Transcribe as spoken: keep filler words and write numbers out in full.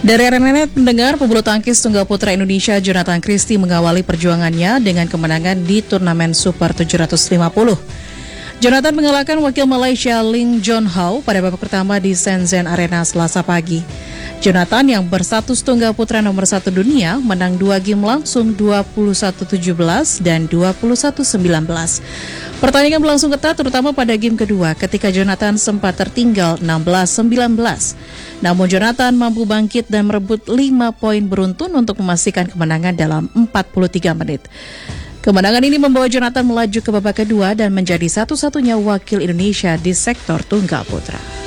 Dari R N N mendengar pebulu tangkis tunggal putra Indonesia Jonathan Christie mengawali perjuangannya dengan kemenangan di turnamen Super tujuh ratus lima puluh. Jonathan mengalahkan wakil Malaysia Ling John How pada babak pertama di Shenzhen Arena Selasa pagi. Jonathan yang berstatus tunggal putra nomor satu dunia menang dua game langsung dua puluh satu tujuh belas dan dua puluh satu sembilan belas. Pertandingan berlangsung ketat terutama pada game kedua ketika Jonathan sempat tertinggal enam belas sembilan belas. Namun Jonathan mampu bangkit dan merebut lima poin beruntun untuk memastikan kemenangan dalam empat puluh tiga menit. Kemenangan ini membawa Jonathan melaju ke babak kedua dan menjadi satu-satunya wakil Indonesia di sektor tunggal putra.